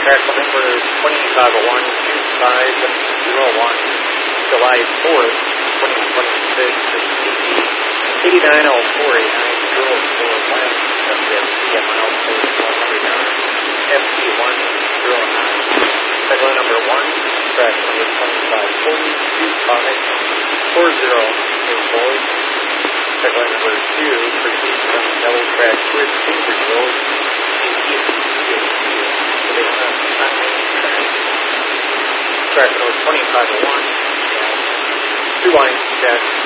Track number 2501-2501, July 4th, 2026, is CP 8904-8904 West, WFC at milepost 109, FT109. Segment number 1, track number 2540-2540 Segment number 2 proceeds from double track with Cambridge Road, track number 2501, and 2 lines check.